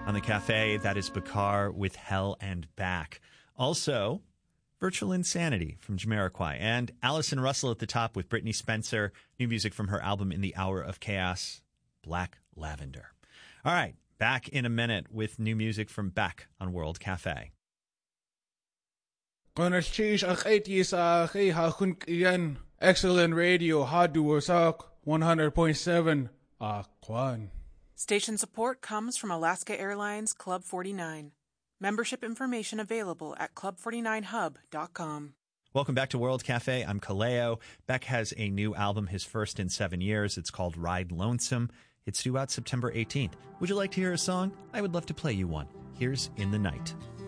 On the cafe, that is Bakar with Hell and Back. Also, Virtual Insanity from Jamiroquai. And Allison Russell at the top with Brittany Spencer. New music from her album In the Hour of Chaos, Black Lavender. All right, back in a minute with new music from Beck on World Cafe. Excellent radio, Hadu Wasak, 100.7, Akwan. Station support comes from Alaska Airlines Club 49. Membership information available at club49hub.com. Welcome back to World Cafe. I'm Kaleo. Beck has a new album, his first in 7 years. It's called Ride Lonesome. It's due out September 18th. Would you like to hear a song? I would love to play you one. Here's In the Night.